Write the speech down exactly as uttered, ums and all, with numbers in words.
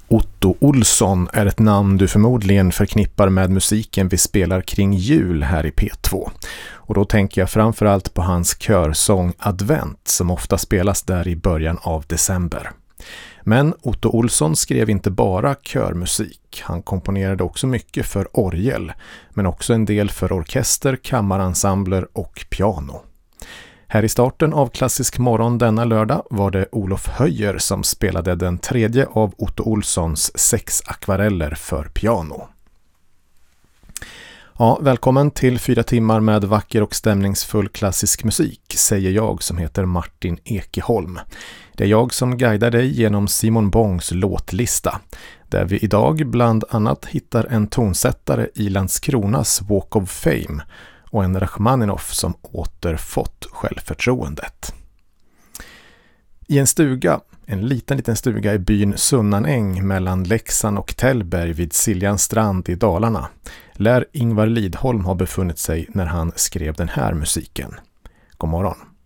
Otto Olsson är ett namn du förmodligen förknippar med musiken vi spelar kring jul här i P två. Och då tänker jag framförallt på hans körsång Advent som ofta spelas där i början av december. Men Otto Olsson skrev inte bara körmusik. Han komponerade också mycket för orgel, men också en del för orkester, kammarensembler och piano. Här i starten av Klassisk morgon denna lördag var det Olof Höjer som spelade den tredje av Otto Olssons sex akvareller för piano. Ja, välkommen till fyra timmar med vacker och stämningsfull klassisk musik, säger jag som heter Martin Ekeholm. Det är jag som guidar dig genom Simon Bongs låtlista, där vi idag bland annat hittar en tonsättare i Landskronas Walk of Fame och en Rachmaninoff som återfått självförtroendet. I en stuga, en liten liten stuga i byn Sunnanäng mellan Leksand och Tällberg vid Siljans strand i Dalarna, lär Ingvar Lidholm ha befunnit sig när han skrev den här musiken. God morgon.